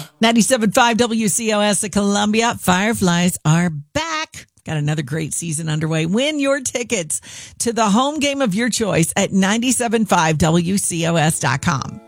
97.5 WCOS at Columbia. Fireflies are back. Got another great season underway. Win your tickets to the home game of your choice at 97.5WCOS.com.